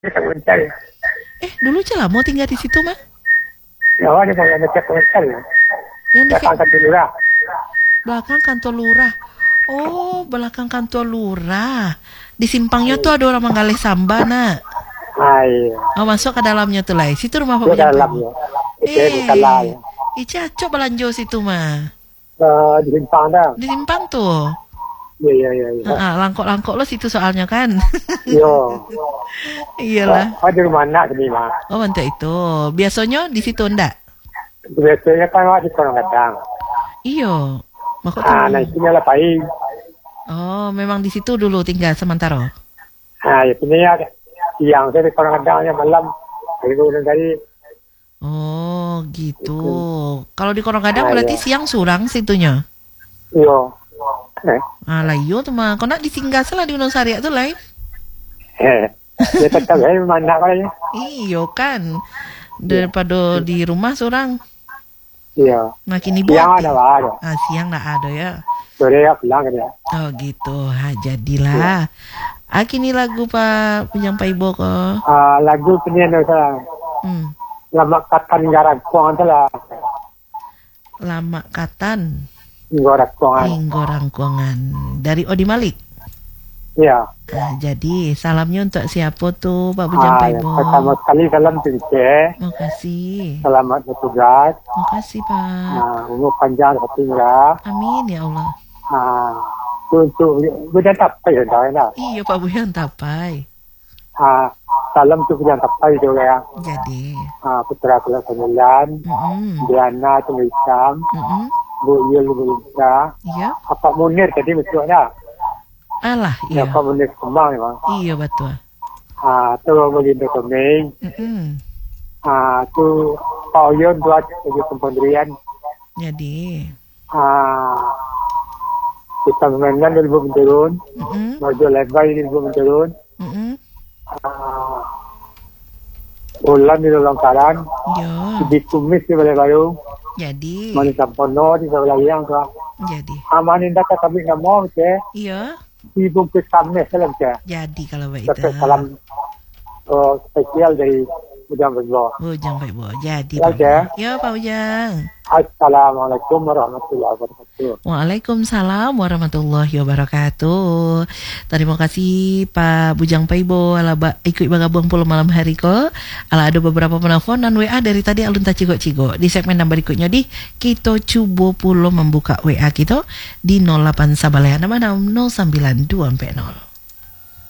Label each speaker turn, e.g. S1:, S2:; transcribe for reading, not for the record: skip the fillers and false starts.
S1: komentar.
S2: Dulu celah mau tinggal di situ mah?
S1: Ya, dia mau baca komentar.
S2: Yang di
S1: Belakang kantor lurah.
S2: belakang kantor lurah. Oh, belakang kantor lurah. Di simpangnya tuh ada orang menggalih samba, nak.
S1: Iya.
S2: Oh, masuk ke dalamnya tuh lah. Situ rumah Pak
S1: Itu
S2: Bujang
S1: dalam
S2: Ibu.
S1: ya. Itu bukan lah ya.
S2: Cocok belanjo situ mah.
S1: Di simpang dah.
S2: Di simpang tuh.
S1: Iya.
S2: Langkok-langkok lo situ soalnya kan.
S1: Yo.
S2: Iyalah.
S1: Oh, di rumah anak tadi mah.
S2: Oh, mantu itu. Biasanya di situ ndak?
S1: Biasanya kan di kadang-kadang.
S2: Iyo. Makok
S1: Nah,
S2: tuh.
S1: itu lah baik.
S2: Oh, memang di situ dulu tinggal sementara.
S1: Ya ini ya siang saya di kadang-kadang ya malam. Dari
S2: Oh, gitu. Kalau di Kadang berarti
S1: iya.
S2: siang surang situnya.
S1: Yo.
S2: Lah iyo tuh mah. Kau nak disinggah salah di Gunung Sariak tuh lah.
S1: Ya tetap mana kayaknya.
S2: Iyo kan. Daripada di rumah surang.
S1: Iya.
S2: Makin ibu.
S1: Siang ada.
S2: Siang nggak ada ya.
S1: Sore ya pulang kan ya.
S2: Oh gitu. Jadilah. Kini lagu Pak Bujang Paibo kok.
S1: Lagu penyanyi saya. Lama katan garak kuangan telah.
S2: Lama katan.
S1: Gorak kuangan.
S2: Inggorang kuangan. Dari Odi Malik.
S1: Iya.
S2: Jadi salamnya untuk siapa tuh Pak Bujang Paibo?
S1: Pertama sekali salam Cince.
S2: Makasih.
S1: Selamat bertugas.
S2: Makasih Pak.
S1: Umur panjang hati murah.
S2: Amin ya Allah.
S1: Untuk bujang tapai ya dah nak.
S2: Iya Pak Bujang tapai.
S1: Salam tu bujang tapai juga ya.
S2: Jadi.
S1: Putra kelas 9. Diana Tulisam. Bu Yul Bulinsa.
S2: Iya.
S1: Apa Munir tadi betul nak?
S2: Alah iya.
S1: Apa Munir Kemang memang.
S2: Iya betul.
S1: Tu Melinda Tomeng. Tu Pak Yon buat sebagai pemberian.
S2: Jadi.
S1: Kita mainkan dulu menurun. Maju lebar ini dulu menurun. Ulan di dalam karan.
S2: Iya.
S1: Di kumis di balai baru.
S2: Jadi.
S1: Mani sampono di sebelah yang tu.
S2: Jadi.
S1: Amanin data kami nggak mau je.
S2: Iya.
S1: Ibu pesannya salam je.
S2: Jadi kalau begitu.
S1: Salam spesial dari Bujang Paibo.
S2: Bujang Paibo. Jadi. Ya Pak Bujang.
S1: Assalamualaikum warahmatullahi wabarakatuh.
S2: Waalaikumsalam warahmatullahi wabarakatuh. Terima kasih Pak Bujang Paibo ala ikut bergabung pulau malam hari ko. Ala ada beberapa penelpon dan WA dari tadi alun tak cigo-cigo. Di segmen yang berikutnya di kita coba pulau membuka WA kita di 08 Sabalaya 069240.